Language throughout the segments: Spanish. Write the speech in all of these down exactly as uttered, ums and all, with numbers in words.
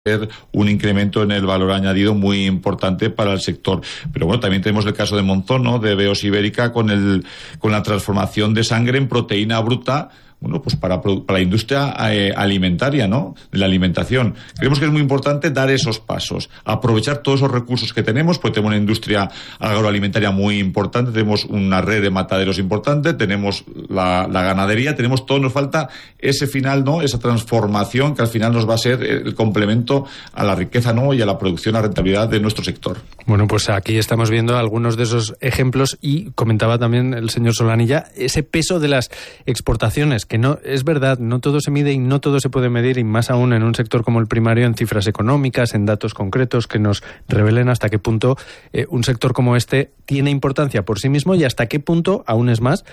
un incremento en el valor añadido muy importante para el sector. Pero bueno, también tenemos el caso de Monzón, ¿no?, de Beos Ibérica, con el con la transformación de sangre en proteína bruta, bueno, pues para, para la industria eh, alimentaria, ¿no?, de la alimentación. Creemos que es muy importante dar esos pasos, aprovechar todos esos recursos que tenemos, porque tenemos una industria agroalimentaria muy importante, tenemos una red de mataderos importante, tenemos la, la ganadería, tenemos todo, nos falta ese final, ¿no?, esa transformación que al final nos va a ser el complemento a la riqueza, ¿no?, y a la producción, a la rentabilidad de nuestro sector. Bueno, pues aquí estamos viendo algunos de esos ejemplos y comentaba también el señor Solanilla ese peso de las exportaciones, que no es verdad, no todo se mide y no todo se puede medir, y más aún en un sector como el primario, en cifras económicas, en datos concretos que nos revelen hasta qué punto eh, un sector como este tiene importancia por sí mismo y hasta qué punto, aún es más,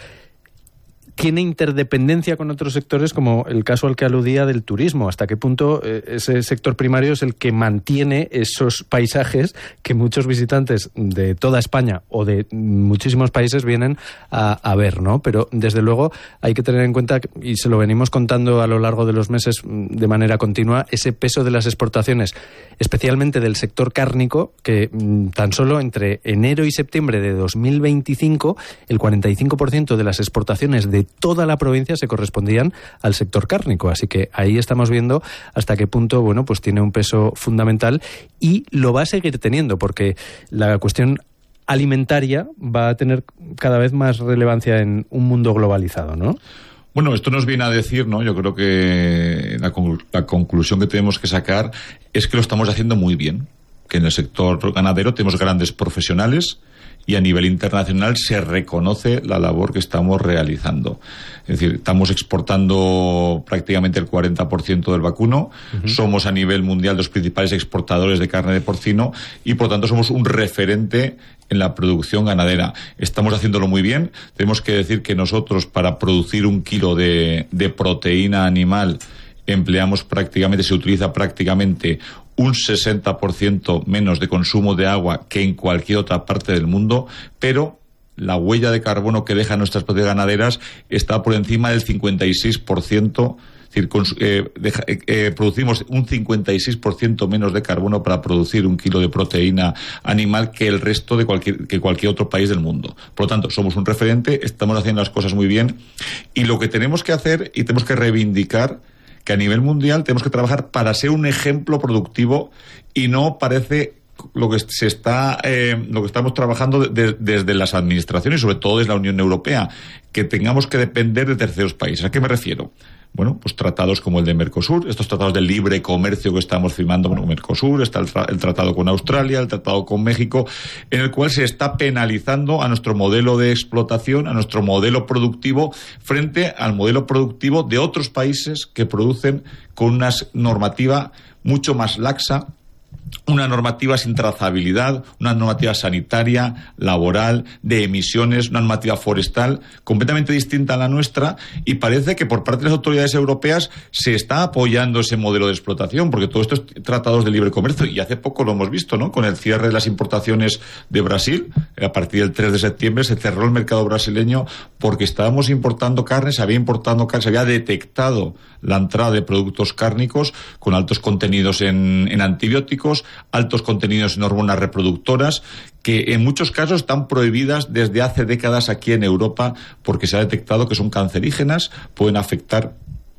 tiene interdependencia con otros sectores, como el caso al que aludía del turismo. Hasta qué punto eh, ese sector primario es el que mantiene esos paisajes que muchos visitantes de toda España o de muchísimos países vienen a, a ver, ¿no? Pero desde luego hay que tener en cuenta, y se lo venimos contando a lo largo de los meses de manera continua, ese peso de las exportaciones, especialmente del sector cárnico, que tan solo entre enero y septiembre de dos mil veinticinco el cuarenta y cinco por ciento de las exportaciones de toda la provincia se correspondían al sector cárnico. Así que ahí estamos viendo hasta qué punto, bueno, pues tiene un peso fundamental y lo va a seguir teniendo, porque la cuestión alimentaria va a tener cada vez más relevancia en un mundo globalizado, ¿no? Bueno, esto nos viene a decir, ¿no?, yo creo que la, la conclusión que tenemos que sacar es que lo estamos haciendo muy bien, que en el sector ganadero tenemos grandes profesionales y a nivel internacional se reconoce la labor que estamos realizando. Es decir, estamos exportando prácticamente el cuarenta por ciento del vacuno, uh-huh. Somos a nivel mundial los principales exportadores de carne de porcino y por tanto somos un referente en la producción ganadera. Estamos haciéndolo muy bien. Tenemos que decir que nosotros, para producir un kilo de, de proteína animal, empleamos prácticamente, se utiliza prácticamente un sesenta por ciento menos de consumo de agua que en cualquier otra parte del mundo, pero la huella de carbono que dejan nuestras propiedades ganaderas está por encima del cincuenta y seis por ciento. Es decir, eh, deja, eh, producimos un cincuenta y seis por ciento menos de carbono para producir un kilo de proteína animal que el resto de cualquier, que cualquier otro país del mundo. Por lo tanto, somos un referente, estamos haciendo las cosas muy bien, y lo que tenemos que hacer y tenemos que reivindicar que a nivel mundial tenemos que trabajar para ser un ejemplo productivo, y no parece lo que se está eh, lo que estamos trabajando de, desde las administraciones, sobre todo desde la Unión Europea, que tengamos que depender de terceros países. ¿A qué me refiero? Bueno, pues tratados como el de Mercosur, estos tratados de libre comercio que estamos firmando, bueno, Mercosur, está el, tra- el tratado con Australia, el tratado con México, en el cual se está penalizando a nuestro modelo de explotación, a nuestro modelo productivo, frente al modelo productivo de otros países que producen con una normativa mucho más laxa, una normativa sin trazabilidad, una normativa sanitaria, laboral, de emisiones, una normativa forestal completamente distinta a la nuestra, y parece que por parte de las autoridades europeas se está apoyando ese modelo de explotación, porque todos estos tratados de libre comercio, y hace poco lo hemos visto, ¿no?, con el cierre de las importaciones de Brasil, a partir del tres de septiembre se cerró el mercado brasileño porque estábamos importando carne, se había importado carne, se había detectado la entrada de productos cárnicos con altos contenidos en, en antibióticos, altos contenidos en hormonas reproductoras, que en muchos casos están prohibidas desde hace décadas aquí en Europa, porque se ha detectado que son cancerígenas, pueden afectar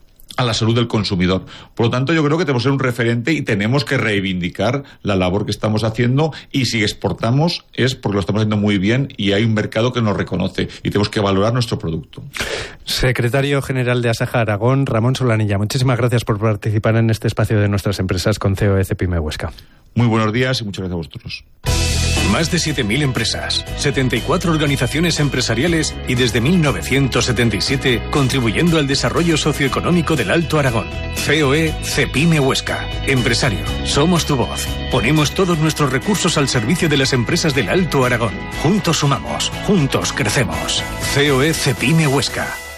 a la salud del consumidor. Por lo tanto, yo creo que tenemos que ser un referente y tenemos que reivindicar la labor que estamos haciendo, y si exportamos es porque lo estamos haciendo muy bien y hay un mercado que nos reconoce y tenemos que valorar nuestro producto. Secretario General de Asaja Aragón, Ramón Solanilla, muchísimas gracias por participar en este espacio de Nuestras Empresas con C O E Cepime Huesca. Muy buenos días y muchas gracias a vosotros. Más de siete mil empresas, setenta y cuatro organizaciones empresariales y desde mil novecientos setenta y siete contribuyendo al desarrollo socioeconómico del Alto Aragón. C O E Cepime Huesca. Empresario, somos tu voz. Ponemos todos nuestros recursos al servicio de las empresas del Alto Aragón. Juntos sumamos, juntos crecemos. C O E Cepime Huesca.